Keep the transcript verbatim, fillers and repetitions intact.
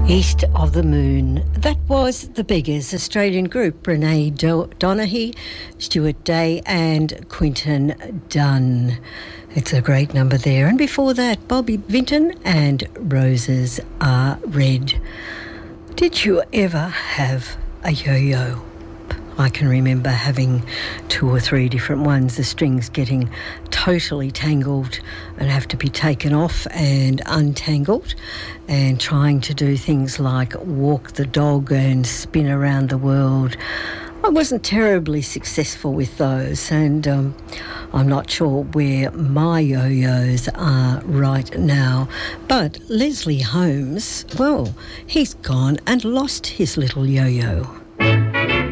East of the Moon. That was the Beggars, Australian group, Renee Do- Donaghy, Stuart Day and Quinton Dunn. It's a great number there. And before that, Bobby Vinton and Roses Are Red. Did you ever have a yo-yo? I can remember having two or three different ones, the strings getting totally tangled and have to be taken off and untangled, and trying to do things like walk the dog and spin around the world. I wasn't terribly successful with those, and um, I'm not sure where my yo-yos are right now. But Leslie Holmes, well, he's gone and lost his little yo-yo.